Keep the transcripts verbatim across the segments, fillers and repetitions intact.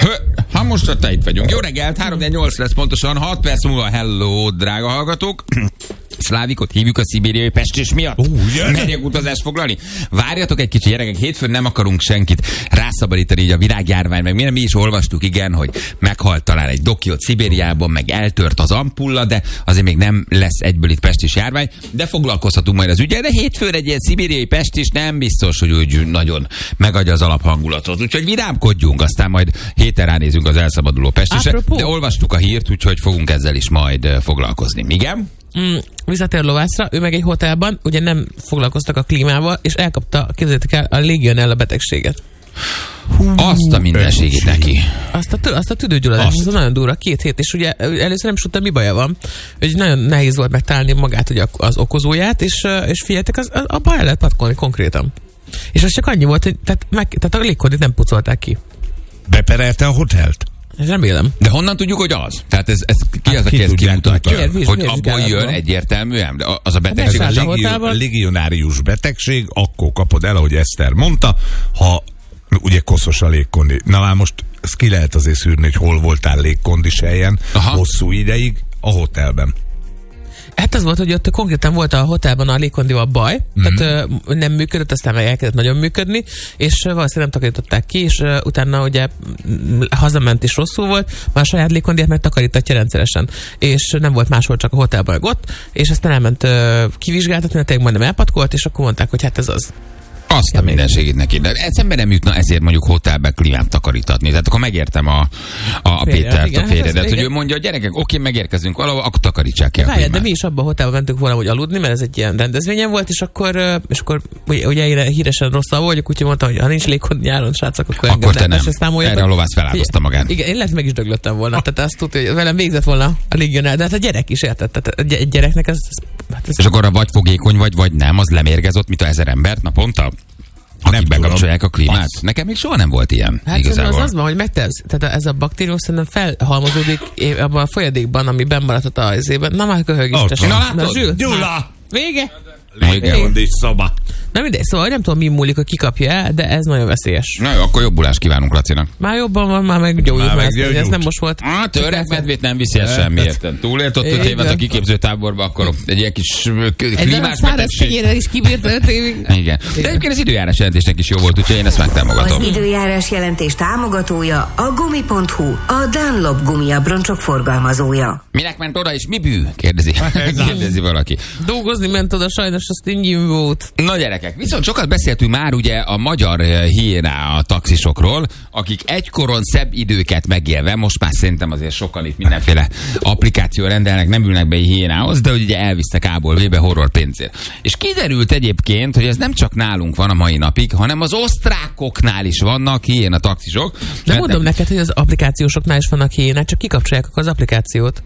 Ha most ott itt vagyunk. Jó reggelt, három nyolc lesz pontosan, hat perc múlva. Hello, drága hallgatók. Szlávikot hívjuk a szibériai pestés miatt. Uh, yeah. Merjek utazást foglalni? Várjatok egy kicsit, gyerekek, hétfőn nem akarunk senkit rászabadítani így a világjárvány, meg mi, mi is olvastuk, igen, hogy meghalt talán egy doki ott Szibériában, meg eltört az ampulla, de azért még nem lesz egyből itt pestis járvány, de foglalkozhatunk majd az ügyel, de hétfőn egy ilyen szibériai pestis nem biztos, hogy úgy nagyon megadja az alaphangulatot. Úgyhogy virámkodjunk, aztán majd héten ránézünk az elszabaduló pestisre, de olvastuk a hírt, úgyhogy fogunk ezzel is majd foglalkozni. Igen? Mm, visszatér Lovászra, ő meg egy hotelban, ugye nem foglalkoztak a klímával, és elkapta, képzeljétek el, a Legionella betegséget. Hú, azt a mindenségét neki. Azt a, azt a tüdőgyulladást, az nagyon durva, két hét, és ugye először nem is tudtam, mi baja van. Hogy nagyon nehéz volt megtalálni magát, ugye az okozóját, és, és figyeljetek, az, a baj el lehet patkolni konkrétan. És az csak annyi volt, hogy tehát, meg, tehát a légkondit nem pucolták ki. Beperelte a hotelt? Remélem. De honnan tudjuk, hogy az? Tehát ez, ez ki hát az, aki ezt kimutatja? Hogy abból jön egyértelműen? De az a betegség a, legio, a legionárius betegség, akkor kapod el, ahogy Eszter mondta, ha ugye koszos a légkondi. Na már most ezt ki lehet azért szűrni, hogy hol voltál légkondis helyen hosszú ideig a hotelben. Hát az volt, hogy ott konkrétan volt a hotelban a légkondival baj, mm-hmm. tehát uh, nem működött, aztán meg elkezdett nagyon működni, és uh, valószínűleg nem takarították ki, és uh, utána ugye m- hazament is rosszul volt, már a saját légkondiát meg takarítatja rendszeresen, és nem volt máshol, csak a hotelban meg ott, és aztán elment uh, kivizsgáltatni, mert tényleg majdnem elpatkolt, és akkor mondták, hogy hát ez az. Azt a mindenségét neki. De eszembe nem jutna ezért mondjuk hotelben klímát takarítatni. Tehát akkor megértem a, a, a Férje, Pétert, igen, a férjedet, hát hogy ő mondja, a gyerekek, oké, megérkezünk valahol, akkor takarítsák ki a klímát. De mi is abban a hotelben mentünk valahogy aludni, mert ez egy ilyen rendezvényen volt, és akkor, és akkor ugye híresen rosszal vagyok, úgyhogy mondtam, hogy ha nincs légkond nyáron, srácok, akkor, akkor te nem. Erre a Lovász feláldozta magát. Igen, én lehet meg is döglöttem volna. Tehát azt tudja, hogy velem végzett volna a légionál, de hát a gyerek is érted. Tehát egy gyereknek ez, hát ez... És akkor vagy fogékony vagy, vagy nem, az lemérgezott, mint a ezer embert naponta? Akik nem bekapcsolják a klímát. Azt. Nekem még soha nem volt ilyen. Hát igazából. Az az van, hogy megtevsz. Tehát ez a baktérium szerintem felhalmozódik abban a folyadékban, ami benn a izében. Na már köhög is. Okay. Na látod? Gyula! Vége? Légkondis szoba. Na mindegy, szóval nem tudom, mi múlik, hogy kikapja el, de ez nagyon veszélyes. Na jó, akkor jobbulást kívánunk Lacinak. Már jobban van, már meggyógyult, mert ez, ez nem most volt. A török medvét nem viszi el semmiért. Túlélt ott öt évet a kiképzőtáborba, akkor egy ilyen kis klímás betegség. Egy is kibírt öt évig. Igen. De egyébként az időjárás jelentésnek is jó volt, úgyhogy én ezt megtámogatom. Az időjárás jelentés támogatója a gumi pont hu, a Dunlop gumiabroncsok forgalmazója. Minek ment oda és mi bű? Kérdezi. Kérdezi valaki. Dolgozni ment oda, sajnos azt ingyen volt. Na gyerekek, viszont sokat beszéltünk már ugye a magyar hiéná a taxisokról, akik egykoron szebb időket megélve, most már szerintem azért sokan itt mindenféle applikáció rendelnek, nem ülnek be hiénához, de ugye elvisznek A-ból B-be horror pénzért. És kiderült egyébként, hogy ez nem csak nálunk van a mai napig, hanem az osztrákoknál is vannak hiéna taxisok. De hát mondom nem... neked, hogy az applikációsoknál is vannak hiénák, csak kikapcsolják az applikációt.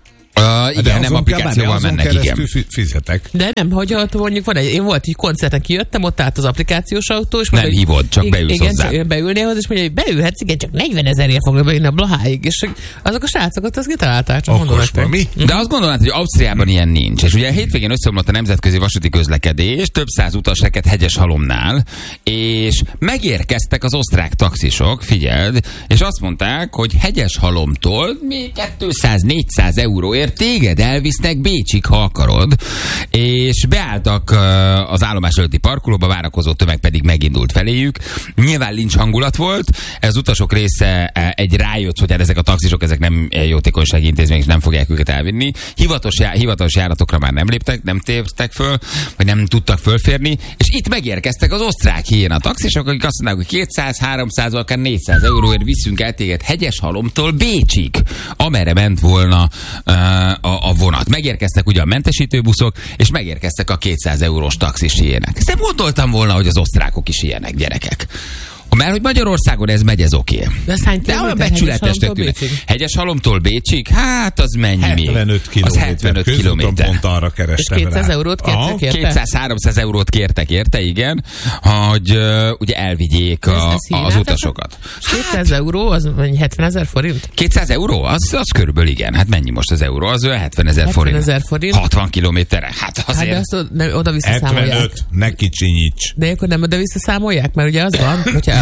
Uh, igen, nem applikációval mennek, igen. Fizetek. De nem, hogy ott mondjuk van egy, én volt egy koncerten kijöttem, ott állt az applikációs autó, és nem mondja, hívod, csak beülsz igen, hozzá. Igen, beülnél hozzá, és mondja, hogy beülhetsz, igen, csak negyven ezerért fognak beülni a Blaháig, és azok a srácok ott azt kitalálták, csak mondom nektek. Mi? De azt gondolnád, hogy Ausztriában ilyen nincs, és ugye a hétvégén összeomlott a nemzetközi vasúti közlekedés, több száz utas rekedt Hegyeshalomnál, és megérkeztek az osztrák taxisok, figyeld, és azt mondták, hogy Hegyeshalomtól még kétszáz-négyszáz euróért téged elvisznek Bécsig, ha akarod, és beálltak az állomás előtti parkolóba, várakozó tömeg pedig megindult feléjük. Nyilván lincs hangulat volt, ez utasok része egy rájött, hogy hát ezek a taxisok, ezek nem jótékonysági intézmények, és nem fogják őket elvinni. Hivatos, já, hivatalos járatokra már nem léptek, nem tértek föl, vagy nem tudtak fölférni, és itt megérkeztek az osztrák hiéna taxisok, akik azt mondják, hogy kétszáz, háromszáz, akár négyszáz euróért viszünk el téged Hegyeshalomtól Bécsig, amerre ment volna uh, a, a vonat. Megérkeztek ugye a mentesítőbuszok, és megérkeztek a kétszáz eurós taxis hiének. Ezt nem gondoltam volna, hogy az osztrákok is ilyenek, gyerekek. Mert hogy Magyarországon ez megy, ez oké. Okay. De, de olyan becsületesnek tűnik. Hegyeshalomtól Bécsig? Hát az mennyi hetvenöt még? Az hetvenöt kilométer. Pont arra kerestem és kétszáz eurót kértek érte? kétszáz-háromszáz eurót kértek érte, igen, hogy uh, ugye elvigyék a, ez, ez az utasokat. kétszáz euró, az mennyi, hetven ezer forint? kétszáz euró? Az, az körülbelül igen. Hát mennyi most az euró? Az olyan hetven ezer forint. forint. hatvan kilométerre. Hát azért. Hát de azt oda-vissza számolják. hetvenöt, ne kicsinyíts. De akkor nem oda-vissza számolják, mert ugye az van, hogyha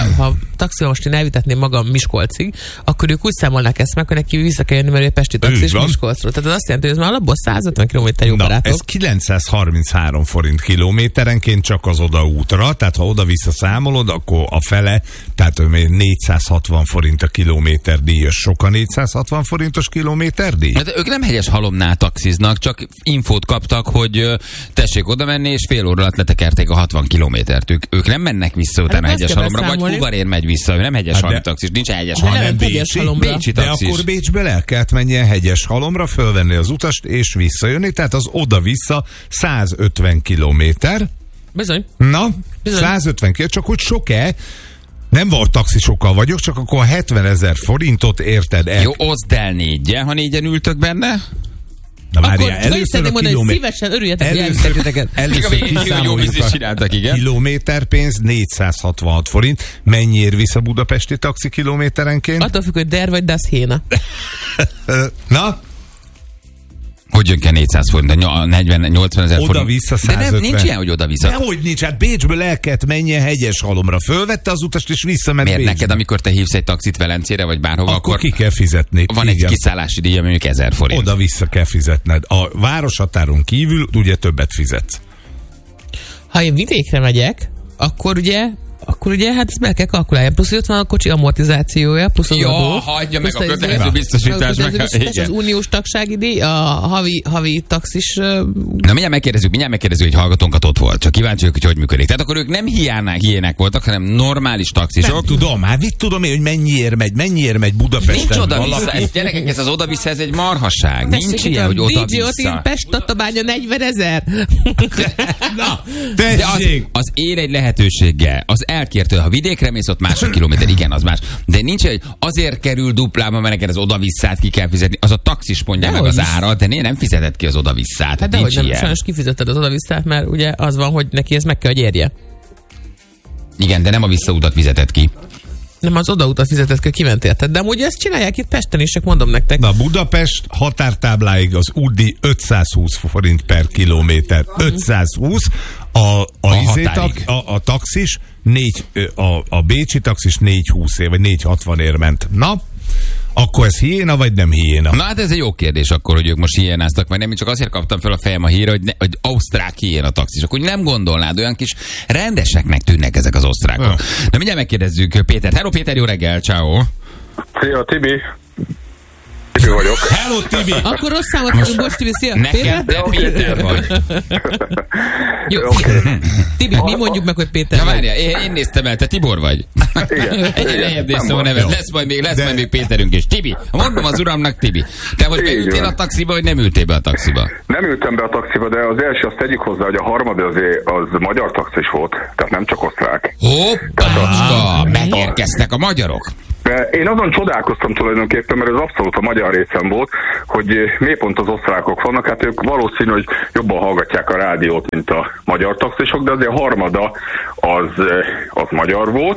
ha taxival most én elvitetném magam Miskolcig, akkor ők úgy számolnák ezt meg, hogy neki vissza kell jönni, mert ő pesti taxis Miskolcról. Tehát az azt jelenti, hogy ez már alapból száz ötven kilométer jó Na, barátok. ez kilencszázharminchárom forint kilométerenként csak az odaútra, tehát ha oda-vissza számolod, akkor a fele, tehát négyszázhatvan forint a kilométer díjas. Sok a négyszázhatvan forintos kilométer díj? Hát ők nem hegyes halomnál taxiznak, csak infót kaptak, hogy ö, tessék oda menni, és fél óra alatt letekerték a hatvan kilométert. Ők, ők nem mennek vissza utána hát hegyes halomra, vagy fuvarér megy vissza, ő nem hegyes hát halom taxis, nincs hegyes halom. hanem Bécsi, Bécsi de akkor Bécsből el kellett menjen hegyes halomra, fölvenni az utast, és visszajönni, tehát az oda-vissza százötven kilométer. Bizony. Na, Bizony. százötven kilométer, csak hogy sok-e? Nem volt taxisokkal vagyok, csak akkor hetvenezer forintot érted el. Jó, oszd el négyen, ha négyen ültök benne. Na várjál, Akkor először a mondani, kilométer... szívesen örüljetek, hogy Először, elvitettek. először Jó, jó kiszámoljuk biznisz a csináltak, igen. kilométerpénz négyszázhatvanhat forint. Mennyi ér vissza budapesti taxi kilométerenként? Attól függ, hogy der vagy das héna. Na? Hogy jön ki négyszáz forint, a negyven nyolcvan ezer forint? Oda-vissza De nem, százötven. nincs ilyen, hogy oda-vissza. Dehogy nincs, hát Bécsből el kellett menjen hegyes halomra. Fölvette az utast és visszament Miért Bécsbe. neked, amikor te hívsz egy taxit Velencére, vagy bárhova, Akkor, akkor ki kell fizetni. van egy Igen. kiszállási díja, mondjuk ezer forint. Oda-vissza kell fizetned. A városhatáron kívül ugye többet fizetsz. Ha én vidékre megyek, akkor ugye akkor ugye hát ezt be kell kalkulálni. Plusz ott van a kocsi amortizációja, plusz az Jó, adó. hagyja meg plusz a az- kötelező biztosítás, meg a- biztosítás, igen. az uniós tagsági díj, a havi, havi taxis. ö, Na mindjárt megkérdezzük, mindjárt megkérdezzük, hogy hallgatónkat ott volt. Csak kíváncsi vagyok, hogy hogy működik. Tehát akkor ők nem hiánák, hiének voltak, hanem normális taxisok. Nem tudom, hát mit tudom én, hogy mennyiért megy, mennyiért megy Budapesten Nincs oda-vissza, valaki? ez, gyerekek, ez az oda-vissza, ez egy marhasság. Nincs tessék, ilyen, hogy dé dzsé oda-vissza. Otin, Pest, Tatabánya, negyvenezer. Na, De az, tessék! az ér egy lehetőséggel. Az elkértő, ha vidékre mész, ott másfél kilométer, igen, az más. De nincs, hogy azért kerül duplában, mert neked az oda-visszát ki kell fizetni. Az a taxis mondja meg Dehogy az is. árat, de né, nem fizeted ki az oda-visszát. Hát Hát dehogy nincs nem, ilyen. sajnos kifizetted az oda-visszát, mert ugye az van, hogy neki ez meg kell, hogy érje. Igen, de nem a visszautat fizeted ki. Nem az odautat fizetett, hogy kiment érted. De amúgy ezt csinálják itt Pesten is, csak mondom nektek. Na, Budapest határtábláig az útdíj ötszázhúsz forint per kilométer. ötszázhúsz. A, a, A izé, határig. tak, a, a taxis, négy, a, a bécsi taxis négyszázhúsz ér, vagy négyszázhatvan ér ment. Na, akkor ez hiéna, vagy nem hiéna? Na hát ez egy jó kérdés akkor, hogy ők most hiénáztak, vagy nem. Én csak azért kaptam fel a fejem a hírre, hogy, ne, hogy ausztrák hiéna taxisok. Úgy nem gondolnád, olyan kis rendeseknek tűnnek ezek az osztrákok. Ja. Na mindjárt megkérdezzük Pétert. Hello Péter, jó reggel, ciao. Szia, Tibi. Tibi vagyok. Hello, Tibi! Akkor rossz számot mondjuk, bocs, Tibi, szia! Neked te Péter vagy. Jó, Oké. Tibi, mi mondjuk meg, hogy Péter Na vagy. várjál, én, én néztem el, te Tibor vagy. Igen. Egyre lejjebb néztem a Nem nevet. Jó. Lesz majd még, lesz De- majd még Péterünk is. Tibi, mondom az uramnak Tibi. Te most Így beültél van. a taxiba, vagy nem ültél be a taxiba? Nem ültem be a taxiba, de az első azt tegyük hozzá, hogy a harmad azért az magyar taxis volt, tehát nem csak osztrák. Hoppácska, megérkeztek a magyarok. De én azon csodálkoztam tulajdonképpen, mert ez abszolút a magyar részem volt, hogy miért pont az osztrákok vannak. Hát ők valószínű, hogy jobban hallgatják a rádiót, mint a magyar taxisok, de azért a harmada az, az magyar volt,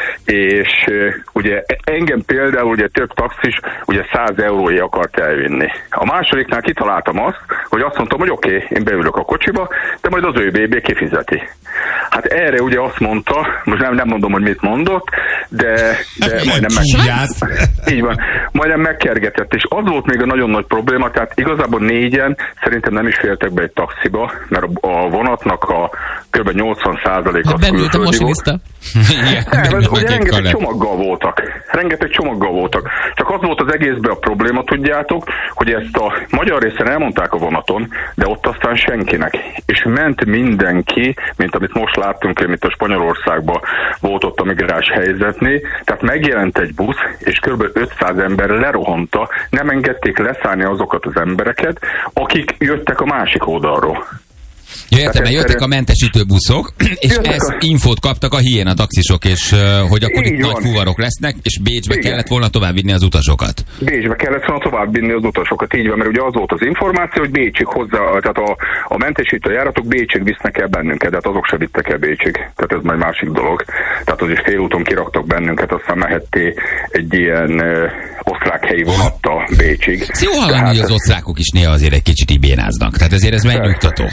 és ugye engem például ugye több taxis ugye száz euróig akart elvinni. A másodiknál kitaláltam azt, hogy azt mondtam, hogy oké, okay, én beülök a kocsiba, de majd az ő bé bé kifizeti. Hát erre ugye azt mondta, most nem, nem mondom, hogy mit mondott, de, de majdnem meg... Így van, majdnem megkergetett, és az volt még a nagyon nagy probléma, tehát igazából négyen szerintem nem is féltek be egy taxiba, mert a vonatnak a kb. nyolcvan százalék az Hát bennült a külföldi volt. mosilista. Nem, ez, ugye rengeteg Kalep. csomaggal voltak. Rengeteg csomaggal voltak. Csak az volt az egészben a probléma, tudjátok, hogy ezt a magyar részen elmondták a vonaton, de ott aztán senkinek. És ment mindenki, mint amit most láttunk, mint a Spanyolországban volt ott a migráns helyzetnél. Tehát megjelent egy busz, és kb. ötszáz ember lerohanta, nem engedték leszállni azokat az embereket, akik jöttek a másik oldalról. Ja, értem, mert jöttek a egyszerűen- mentesítő buszok, és Jöttek ezt a- infót kaptak a hiéna taxisok, és uh, hogy akkor Így itt nagy van. fuvarok lesznek, és Bécsbe Igen. kellett volna továbbvinni az utasokat. Bécsbe kellett volna tovább vinni az utasokat, így van, mert ugye az volt az információ, hogy Bécsig hozzá, tehát a, a mentesítő járatok Bécsig visznek el bennünket, de hát azok se vittek el Bécsig. Tehát ez majd másik dolog. Tehát az is félúton kiraktak bennünket, aztán mehetté egy ilyen ö, osztrák helyi vonattal Bécsig. Ez jó hallani, Tehát hogy az ez- osztrákok is néha azért egy kicsit ibénáznak. Tehát ezért ez megnyugtató. Ez megnyugtató.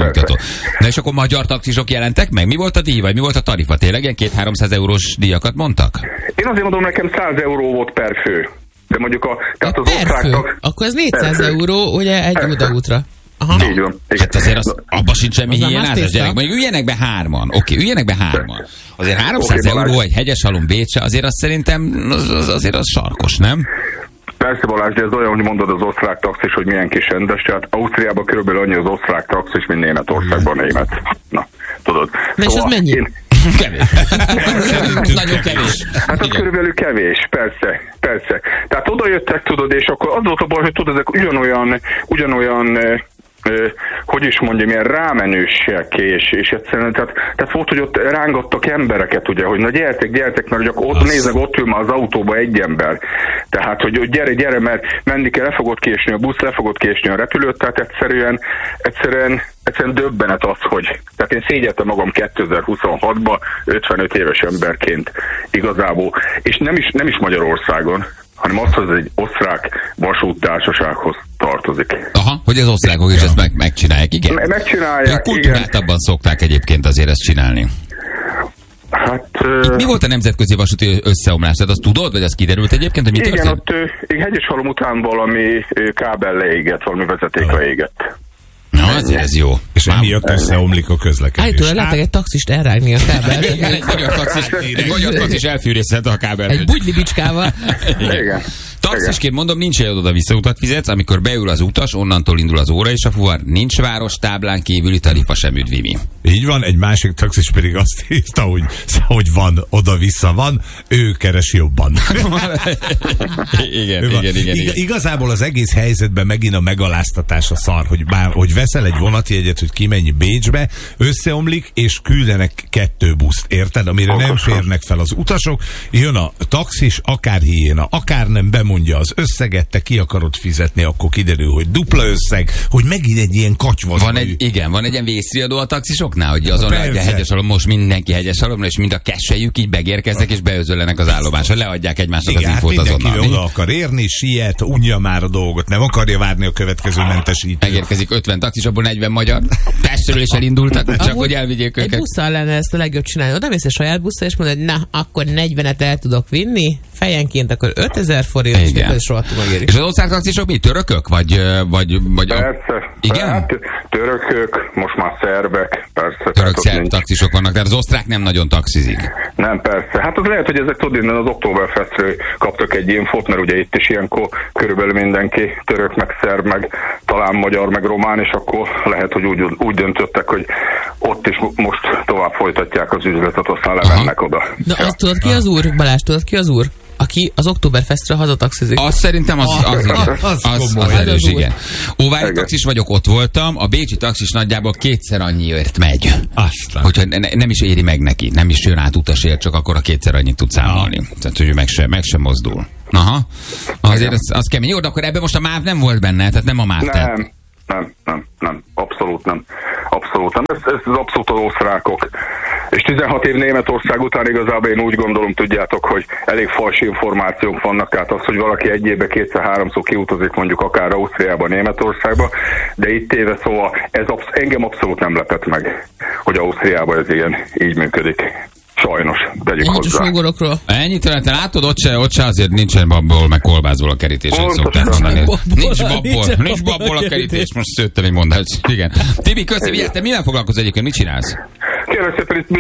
nyugtató. Na és akkor magyar taxisok jelentek meg? Mi volt a díj, vagy mi volt a tarifa? Tényleg ilyen két-háromszáz eurós díjakat mondtak? Én azért mondom, nekem száz euró volt per fő. De mondjuk a... Tehát az per fő? osztráknak... Akkor ez négyszáz euró, ugye egy odaútra. Aha. Így van. Hát azért az, abban sincs semmi hiénázás, gyerek. Mondjuk üljenek be hárman. Oké, okay, üljenek be hárman. Azért háromszáz okay, euró egy hegyeshalom Bécse, azért azt szerintem az, az, azért az sarkos, nem? Persze Balázs, de ez olyan, hogy mondod az osztrák taxis, hogy milyen kis rendes. Tehát Ausztriában körülbelül annyi az osztrák taxis, mint Németországban német. Na, tudod. Na és szóval az mennyi? Én... Kevés. Nagyon kevés. Hát az körülbelül kevés, persze, persze. Tehát oda jöttek, tudod, és akkor az volt a baj, hogy tudod, ezek ugyanolyan, ugyanolyan Ö, hogy is mondjam, ilyen rámenősek, és, és egyszerűen, tehát, tehát volt, hogy ott rángattak embereket, ugye, hogy na gyertek, gyertek, mert ugye ott néznek, ott ül már az autóba egy ember. Tehát, hogy, hogy gyere, gyere, mert menni kell, le fogod késni a busz, le fogod késni a repülőt, tehát egyszerűen, egyszerűen, egyszerűen döbbenet az, hogy, tehát én szégyeltem magam kétezer-huszonhatban, ötvenöt éves emberként igazából, és nem is, nem is Magyarországon, hanem az, hogy ez egy osztrák vasúttársasághoz tartozik. Aha, hogy az osztrákok is ezt meg, megcsinálják, igen? Me- megcsinálják, kultúráltabban szokták egyébként azért ezt csinálni. Hát... Itt mi volt a nemzetközi vasúti összeomlás? Tehát azt tudod, vagy az kiderült egyébként, hogy mi igen, történt? ott Hegyeshalom után valami kábel leégett, valami vezeték leégett. Na, azért ez jó. És emiatt összeomlik a közlekedés. Állítólag láttak egy taxist elrágni a kábelt. Igen, egy magyar taxis, egy magyar taxis elfűrészett a kábelt. Egy bugyli bicskával. Igen. Igen. Taxisként mondom, nincs egy oda visszautat fizetsz, amikor beül az utas, onnantól indul az óra és a fuvar. Nincs város táblán kívüli tarifa sem üdvimi. Így van, egy másik taxis pedig azt írta, hogy, hogy van, oda-vissza van, ő keres jobban. igen, igen, igen, igen. Igazából az egész helyzetben megint a megaláztatás a szar, hogy, bár, hogy veszel egy vonatjegyet, hogy kimenj Bécsbe, összeomlik, és küldenek kettő buszt, érted? Amire nem férnek fel az utasok, jön a taxis, akár hiéna, akár nem bemondja az összeget, te ki akarod fizetni, akkor kiderül, hogy dupla összeg, hogy megint egy ilyen katyvazó. Van egy, igen, van egy ilyen vészriadó a taxisoknál, hogy azon a hegyeshalom, most mindenki hegyeshalomra, és mind a kessejük így megérkeznek, és beözöllenek az állomásra, leadják egymásnak igen, az infót hát azonnal. Mindenki oda akar érni, siet, unja már a dolgot, nem akarja várni a következő mentesítőt. Megérkezik ötven taxis, abból negyven magyar. Pestről is elindultak, csak amúgy hogy elvigyék őket. Egy busszal lenne ezt a legjobb csinálni. Oda mész a saját busszal, és mondod, na, akkor negyvenet el tudok vinni, fejenként akkor ötezer forint, és és rohadtul megéri. És az osztrák taxisok mi? Törökök? Vagy... vagy, vagy persze. Igen? Hát, törökök, most már szerbek, persze. Török-szerb taxisok vannak, tehát az osztrák nem nagyon taxizik. Nem, persze. Hát az lehet, hogy ezek tudod, innen az Oktoberfestről kaptak egy infót, mert ugye itt is ilyenkor körülbelül mindenki török, meg szerb, meg talán magyar, meg román, és akkor lehet, hogy úgy, úgy döntöttek, hogy ott is most tovább folytatják az üzletet, aztán lemennek aha. oda. Na, ja. Azt tudod ki az úr? Balázs, tudod ki az úr? Aki az Oktoberfestre hazataxizik. Azt szerintem az, az, az, az, az, az, az erős, igen. Óvári taxis vagyok, ott voltam, a bécsi taxis nagyjából kétszer annyiért megy. Aztán. Hogyha ne, nem is éri meg neki, nem is jön át utasért, csak akkor a kétszer annyit tud számolni. Ah. Tehát, hogy meg sem, meg sem mozdul. Aha. Azért az, az kemény. Jó, de akkor ebben most a MÁV nem volt benne, tehát nem a MÁV. Nem, tehát. nem, nem, nem, abszolút nem. Abszolút nem. Ez, ez az abszolút az osztrákok. És tizenhat év Németország után igazából én úgy gondolom, tudjátok, hogy elég fals információk vannak, tehát az, hogy valaki egy évben kétszer-háromszor kiutazik mondjuk akár Ausztriába, Németországba, de itt éve szóval ez absz- engem abszolút nem lepett meg, hogy Ausztriában ez ilyen így működik. Sajnos, tegyük ennyit hozzá. Ennyit Ennyit lehet, látod, ott se, ott se azért nincsen babból, meg kolbászból a kerítés, hogy szokták mondani. Nincs babból, nincs babból a kerítés, most szőttem egy mondást. Igen. Tibi, köszi, vigyázz, te mivel foglalkozol egyébként, mit csinálsz? Kérlek szépen, itt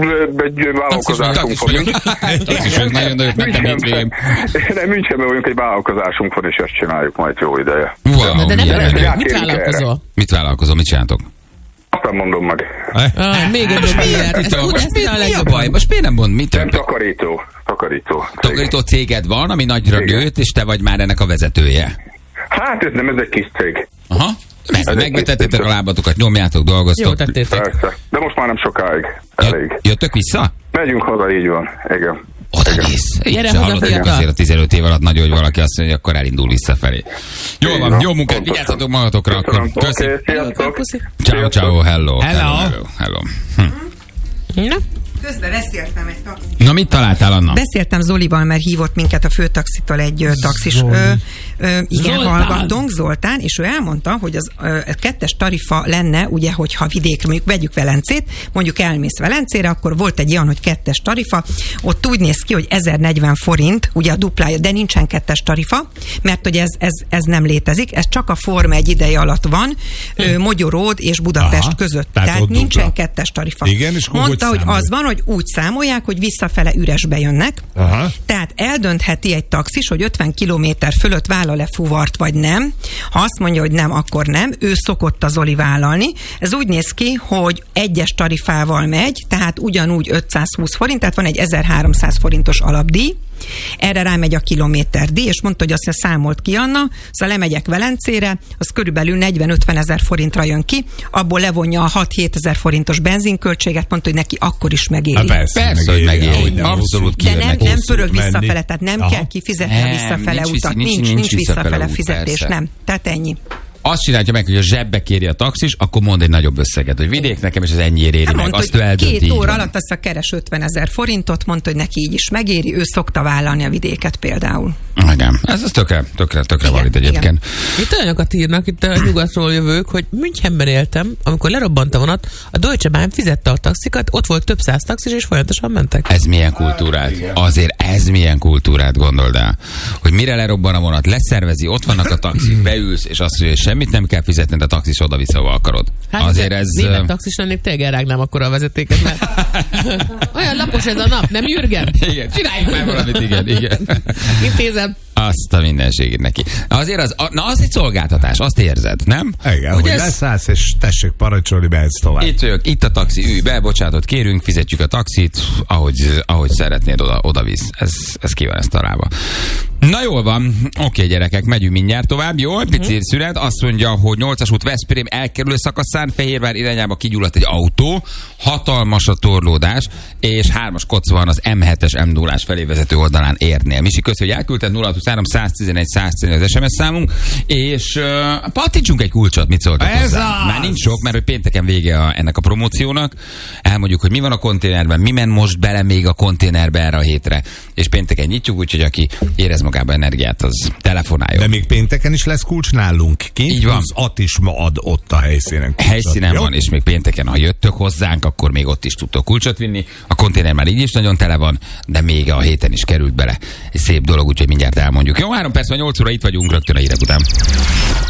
egy vállalkozásunk van. Taxisunk, nagyon nagyot mentem hétvégén. Nem, Münchenben vagyunk, egy vállalkozásunk van, és ezt csináljuk majd jó ideje. Wow, de nem, nem, nem, mit vállalkozol? Mit vállalkozol, mit csináltok? Azt nem mondom meg. Ah, még egy miért? Most mi a baj? Most miért nem mond? Mit nem takarító. Takarító. Takarító céged van, ami nagyra nőtt, és te vagy már ennek a vezetője. Hát ez nem, ez egy kis cég. Aha. Megvetettétek a lábatokat, nyomjátok, dolgoztok. Jó tettétek. Persze. De most már nem sokáig. Elég. Jöttök vissza? Megyünk haza, így van. Igen. Oda néz. Gyere haza, fiatal. Azért a tizenöt év alatt nagyon, hogy valaki azt mondja, hogy akkor elindul visszafelé. Jó van, jó munkát, vigyázzatok magatokra. Akkor köszi. Okay, sziasztok. Ciao, ciao, hello. Hello. Hello. hello. Hm. Na? közben beszéltem egy taxis. Na, mit találtál, Anna? Beszéltem Zolival, mert hívott minket a főtaxitól egy ö, taxis. Ö, ö, igen, Zoltán. Hallgattunk, Zoltán, és ő elmondta, hogy az ö, kettes tarifa lenne, ugye, hogyha vidékre, mondjuk vegyük Velencét, mondjuk elmész Velencére, akkor volt egy olyan, hogy kettes tarifa, ott úgy néz ki, hogy ezernegyven forint, ugye a duplája, de nincsen kettes tarifa, mert hogy ez, ez, ez nem létezik, ez csak a Forma egy ideje alatt van, hm. Mogyoród és Budapest Aha, között. Tehát, tehát nincsen dupla. Kettes tarifa. Igen, és mondta, hogy, hogy az van, hogy úgy számolják, hogy visszafele üresbe jönnek. Aha. Tehát eldöntheti egy taxis, hogy ötven kilométer fölött vállal-e fuvart, vagy nem. Ha azt mondja, hogy nem, akkor nem. Ő szokott a Zoli vállalni. Ez úgy néz ki, hogy egyes tarifával megy, tehát ugyanúgy ötszázhúsz forint, tehát van egy ezerháromszáz forintos alapdíj. Erre rámegy a kilométerdíj, és mondta, hogy azt számolt ki Anna, szóval lemegyek Velencére, az körülbelül negyven-ötven ezer forintra jön ki, abból levonja a hat-hét ezer forintos benzinköltséget, mondta, hogy neki akkor is megéri. Ha persze, persze, hogy megéri. Abszolút de nem, nem pörög visszafele, tehát nem Aha. kell kifizetni a visszafele nincs, utat, nincs, nincs, nincs, nincs visszafele út, fizetés, persze. nem. Tehát ennyi. Azt csinálja meg, hogy a zsebbe kéri a taxis, akkor mond egy nagyobb összeget, hogy vidék nekem, és az ennyiért éri hát meg. Mondta, azt ő eldönti. Két óra alatt azt a keres ötven ezer forintot, mondta, hogy neki így is megéri, ő szokta vállalni a vidéket például. Igen, ez az tökre, tökre, tökre valid egyébként. Itt olyanokat írnak, itt a nyugatról jövők, hogy Münchenben éltem, amikor lerobbant a vonat, a Deutsche Bahn fizette a taxikat, ott volt több száz taxis, és folyamatosan mentek. Ez milyen kultúrát? Azért ez milyen kultúrát, gondold el. Hogy mire lerobban a vonat, leszervezi, ott vannak a taxik, beülsz, és azt mondja, hogy semmit nem kell fizetni, de a taxis oda-vissza, ahol akarod. Hát azért ez... Német taxis lennék, tényleg elrágnám akkor a vezetéket, mert olyan lapos ez a nap, nem Jürgen? Igen, csináljuk már valamit, igen, igen. Intézem. Azt a mindenségét neki. Azért az, na az egy szolgáltatás, azt érzed, nem? Igen, hogy, hogy ez... leszállsz, és tessék parancsolni, mehetsz tovább. Itt vagyok, itt a taxi, ülj be, bocsánatot kérünk, fizetjük a taxit, ahogy, ahogy szeretnéd, oda, oda visz. Ez, ez ki van ezt találva. Na jól van, oké gyerekek, megyünk mindjárt tovább. Jó, egy pici szünet, azt mondja, hogy nyolcas út Veszprém elkerülő szakaszán Fehérvár irányába kigyulladt egy autó, hatalmas a torlódás, és hármas koc van az em hetes em nullás felé vezető oldalán érnél. Misi, köszönjük, hogy elküldted nulla huszonhárom száz tizenegy száz tizenegy az es em es számunk, és uh, pattintsunk egy kulcsot, mit szóltak Ez hozzá? az! Már nincs sok, mert hogy pénteken vége a, ennek a promóciónak. Elmondjuk, hogy mi van a konténerben, mi men most bele még a konténerbe erre a hétre, és pénteken nyitjuk, úgyhogy aki érez magában energiát, az telefonáljon. De még pénteken is lesz kulcs nálunk kint. Így van. Az At is ma ad ott a helyszínen kulcsot. Helyszínen Jó? van, és még pénteken, ha jöttök hozzánk, akkor még ott is tudtok kulcsot vinni. A konténer már így is nagyon tele van, de még a héten is került bele. Egy szép dolog, úgyhogy mindjárt elmondjuk. Jó, három perc van, nyolc óra itt vagyunk, rögtön a hírek után.